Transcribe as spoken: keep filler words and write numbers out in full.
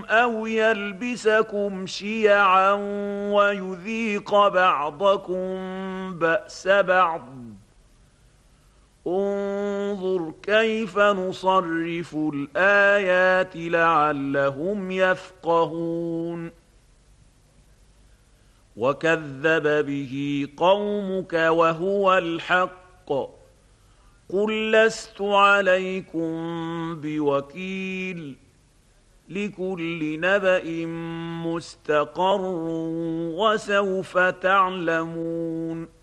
أو يلبسكم شيعا ويذيق بعضكم بأس بعض انظر كيف نصرف الآيات لعلهم يفقهون وكذب به قومك وهو الحق قل لست عليكم بوكيل لكل نبأ مستقر وسوف تعلمون